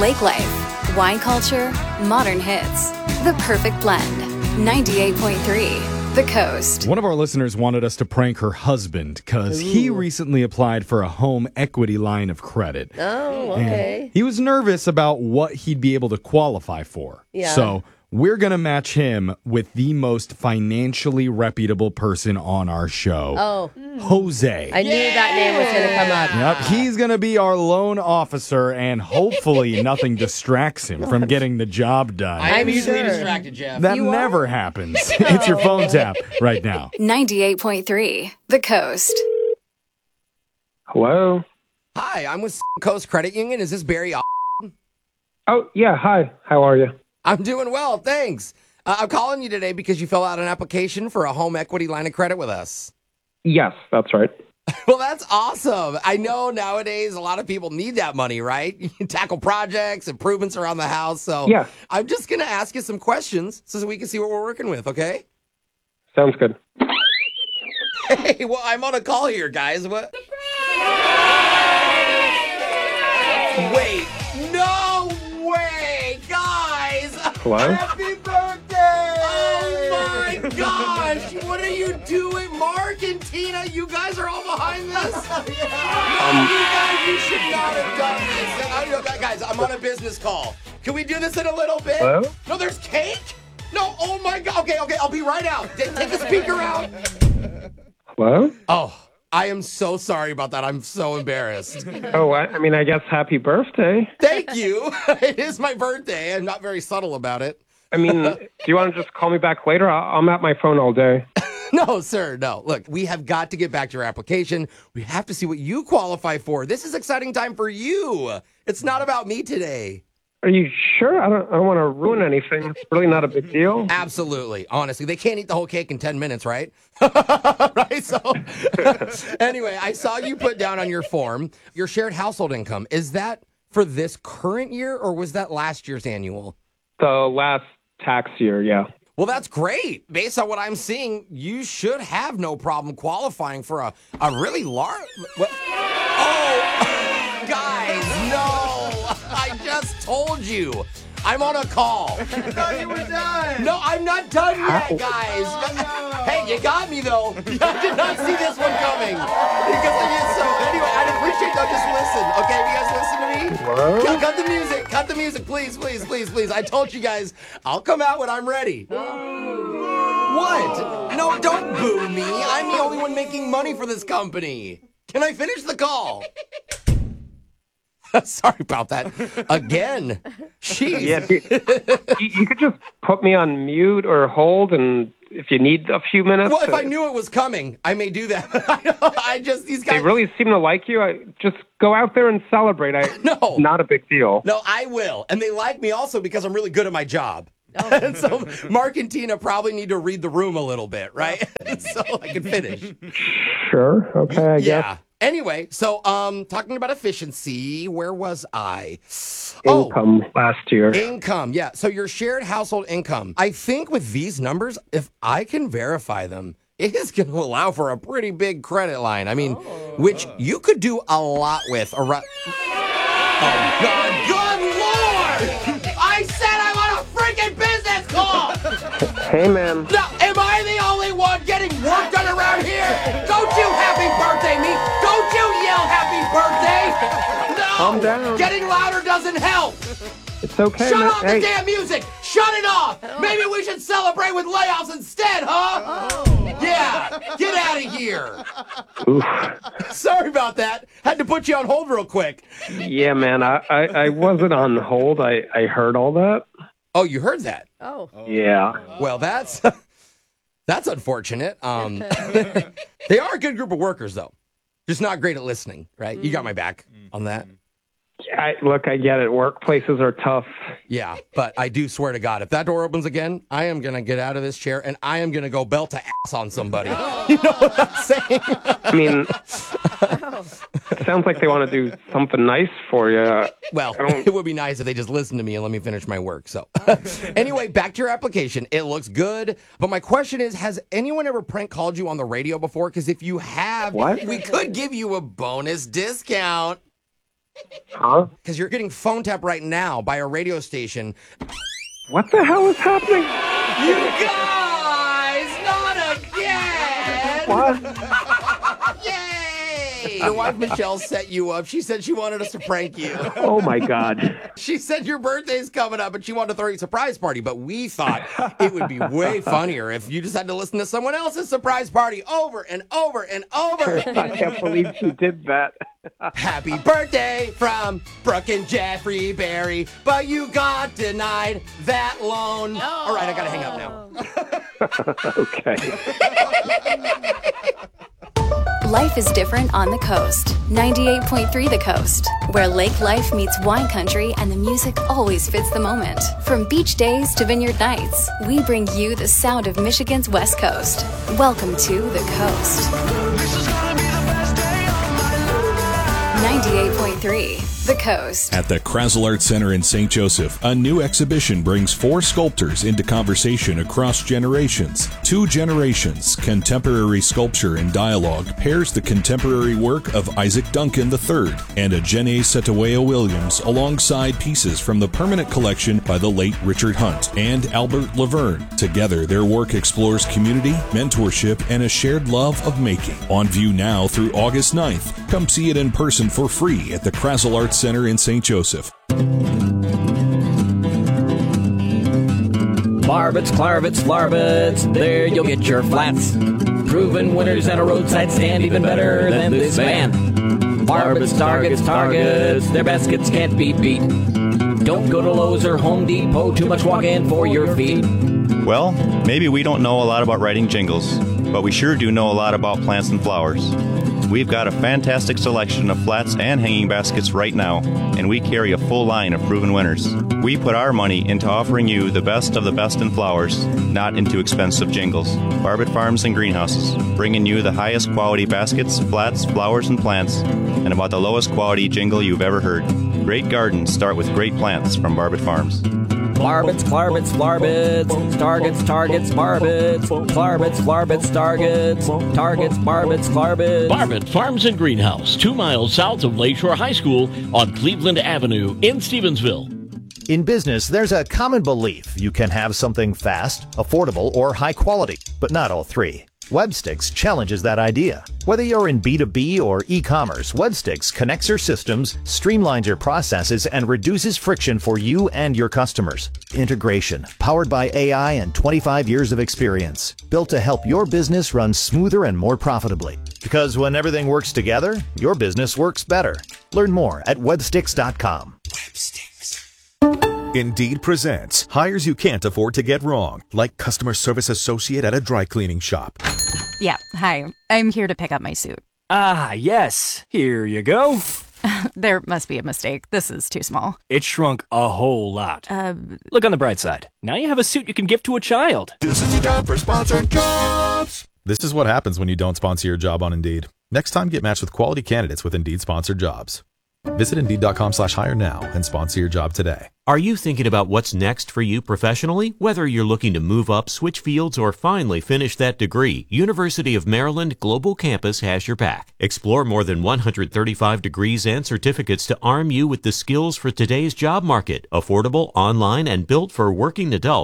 Lake life, wine culture, modern hits. The perfect blend. 98.3 The Coast. One of our listeners wanted us to prank her husband because he recently applied for a home equity line of credit. Oh, okay. And he was nervous about what he'd be able to qualify for. Yeah. So we're going to match him with the most financially reputable person on our show. Oh. Jose. I knew that name was going to come up. Yep, he's going to be our loan officer, and hopefully nothing distracts him from getting the job done. I am easily sure. distracted, Jeff. That never happens. It's your phone tap right now. 98.3 The Coast. Hello? Hi, I'm with Coast Credit Union. Is this Barry? Oh, yeah. Hi. How are you? I'm doing well, thanks. I'm calling you today because you filled out an application for a home equity line of credit with us. Yes, that's right. Well, that's awesome. I know nowadays a lot of people need that money, right? You can tackle projects, improvements around the house. So Yeah. I'm just going to ask you some questions so we can see what we're working with, okay? Sounds good. Hey, well, I'm on a call here, guys. What? Wait, no way, guys! Hello? Happy birthday! Oh my gosh! What are you doing, Mark and Tina? You guys are all behind this? No, you should not have done this. Guys, I'm on a business call. Can we do this in a little bit? Hello? No, there's cake? No, oh my God. Okay, I'll be right out. Take the speaker out. Hello? Oh, I am so sorry about that. I'm so embarrassed. Oh, I guess happy birthday. Thank you. It is my birthday. I'm not very subtle about it. I mean, do you want to just call me back later? I'm at my phone all day. No, sir, no. Look, we have got to get back to your application. We have to see what you qualify for. This is exciting time for you. It's not about me today. Are you sure? I don't want to ruin anything. It's really not a big deal. Absolutely. Honestly, they can't eat the whole cake in 10 minutes, right? Right? So, anyway, I saw you put down on your form your shared household income. Is that for this current year or was that last year's annual? The last tax year, yeah. Well, that's great. Based on what I'm seeing, you should have no problem qualifying for a really large... Oh, guys, no. I just told you. I'm on a call. I thought you were done. No, I'm not done yet, guys. Hey, you got me, though. I did not see this one coming. So, anyway, I'd appreciate that. Just listen, okay? You guys listen to me? Hello? Cut the music. Cut the music, please, please, please, please. I told you guys, I'll come out when I'm ready. What? No, don't boo me. I'm the only one making money for this company. Can I finish the call? Sorry about that. Again. Jeez. Yeah, you could just put me on mute or hold, and if you need a few minutes. Well, if I knew it was coming, I may do that. These guys. They really seem to like you. Just go out there and celebrate. No. Not a big deal. No, I will. And they like me also because I'm really good at my job. And so Mark and Tina probably need to read the room a little bit, right? So I can finish. Sure. Okay, I guess. Yeah. Anyway, so talking about efficiency, where was I? Income last year. Income, yeah. So your shared household income. I think with these numbers, if I can verify them, it is going to allow for a pretty big credit line. I mean, which you could do a lot with. Oh, God. Good Lord! I said I'm on a freaking business call! Hey, man. Now, am I the only one getting work done around here? Don't you happy birthday me? Don't you yell happy birthday? No! Calm down. Getting louder doesn't help. It's okay, Shut man. off the damn music! Shut it off! Maybe we should celebrate with layoffs instead, huh? Yeah, get out of here. Oof. Sorry about that. Had to put you on hold real quick. Yeah, man. I wasn't on hold. I heard all that. Oh, you heard that? Oh. Yeah. Well, that's unfortunate. They are a good group of workers, though. Just not great at listening, right? You got my back on that. Look, I get it. Workplaces are tough. Yeah, but I do swear to God, if that door opens again, I am going to get out of this chair and I am going to go belt to ass on somebody. You know what I'm saying? I mean, it sounds like they want to do something nice for you. Well, it would be nice if they just listened to me and let me finish my work. So anyway, back to your application. It looks good. But my question is, has anyone ever prank called you on the radio before? Because if you have, What? we could give you a bonus discount. Huh? Because you're getting phone tapped right now by a radio station. What the hell is happening? You guys, not again! What? Yay! Your wife Michelle set you up. She said she wanted us to prank you. Oh, my God. She said your birthday's coming up and she wanted to throw you a surprise party, but we thought it would be way funnier if you just had to listen to someone else's surprise party over and over and over. I can't believe she did that. Happy birthday from Brooke and Jeffrey Berry, but you got denied that loan. All right, I gotta hang up now. Okay. Life is different on the coast. 98.3 The Coast, where lake life meets wine country and the music always fits the moment. From beach days to vineyard nights, we bring you the sound of Michigan's West Coast. Welcome to The Coast. 98.3 The Coast. At the Krasl Art Center in St. Joseph, a new exhibition brings 4 sculptors into conversation across generations. 2 generations, contemporary sculpture and dialogue pairs the contemporary work of Isaac Duncan III and Ajene Setawaya Williams alongside pieces from the permanent collection by the late Richard Hunt and Albert Laverne. Together, their work explores community, mentorship, and a shared love of making. On view now through August 9th. Come see it in person for free at the Krasl Art Center in St. Joseph. Barbets, Clarvets, Flarvets, there you'll get your flats. Proven winners at a roadside stand, even better than this band. Barbets, Targets, their baskets can't be beat. Don't go to Lowe's or Home Depot, too much walk-in for your feet. Well, maybe we don't know a lot about writing jingles, but we sure do know a lot about plants and flowers. We've got a fantastic selection of flats and hanging baskets right now, and we carry a full line of proven winners. We put our money into offering you the best of the best in flowers, not into expensive jingles. Barbet Farms and Greenhouses, bringing you the highest quality baskets, flats, flowers, and plants, and about the lowest quality jingle you've ever heard. Great gardens start with great plants from Barbet Farms. Barbets, Clarvets, Flarvets, Targets, Barbets, Clarvets, Flarvets, Targets, Barbets, Clarvets. Barbet Farms and Greenhouse, 2 miles south of Lakeshore High School on Cleveland Avenue in Stevensville. In business, there's a common belief you can have something fast, affordable, or high quality, but not all three. Webstix challenges that idea. Whether you're in B2B or e-commerce, Webstix connects your systems, streamlines your processes, and reduces friction for you and your customers. Integration, powered by AI and 25 years of experience, built to help your business run smoother and more profitably. Because when everything works together, your business works better. Learn more at webstix.com. Indeed presents hires you can't afford to get wrong, like customer service associate at a dry cleaning shop. Yeah, hi. I'm here to pick up my suit. Ah, yes. Here you go. There must be a mistake. This is too small. It shrunk a whole lot. Look on the bright side. Now you have a suit you can give to a child. This is the job for sponsored jobs. This is what happens when you don't sponsor your job on Indeed. Next time, get matched with quality candidates with Indeed sponsored jobs. Visit Indeed.com/hire now and sponsor your job today. Are you thinking about what's next for you professionally? Whether you're looking to move up, switch fields, or finally finish that degree, University of Maryland Global Campus has your back. Explore more than 135 degrees and certificates to arm you with the skills for today's job market. Affordable, online, and built for working adults.